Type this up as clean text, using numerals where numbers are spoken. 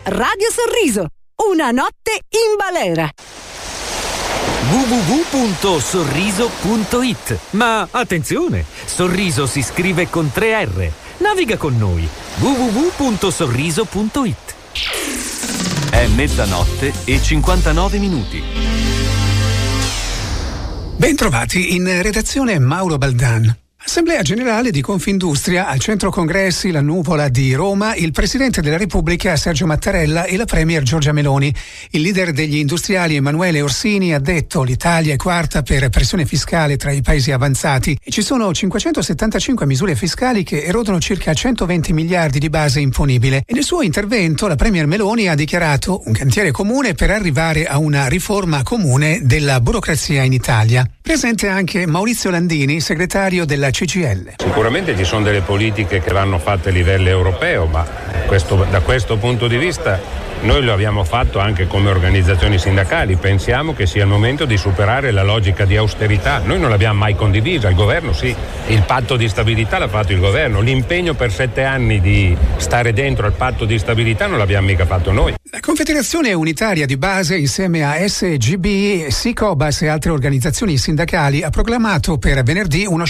Radio Sorriso. Una notte in balera. www.sorriso.it. Ma attenzione, Sorriso si scrive con 3 R. Naviga con noi. www.sorriso.it. È mezzanotte e 59 minuti. Bentrovati, in redazione Mauro Baldan. Assemblea Generale di Confindustria al Centro Congressi La Nuvola di Roma, il Presidente della Repubblica Sergio Mattarella e la Premier Giorgia Meloni. Il leader degli industriali Emanuele Orsini ha detto: l'Italia è quarta per pressione fiscale tra i paesi avanzati e ci sono 575 misure fiscali che erodono circa 120 miliardi di base imponibile. E nel suo intervento la Premier Meloni ha dichiarato un cantiere comune per arrivare a una riforma comune della burocrazia in Italia. Presente anche Maurizio Landini, segretario della CGIL. Sicuramente ci sono delle politiche che vanno fatte a livello europeo, ma da questo punto di vista noi lo abbiamo fatto anche come organizzazioni sindacali. Pensiamo che sia il momento di superare la logica di austerità. Noi non l'abbiamo mai condivisa, il governo sì. Il patto di stabilità l'ha fatto il governo. L'impegno per 7 anni di stare dentro al patto di stabilità non l'abbiamo mica fatto noi. La Confederazione Unitaria di Base, insieme a SGB, SICOBAS e altre organizzazioni sindacali, ha proclamato per venerdì uno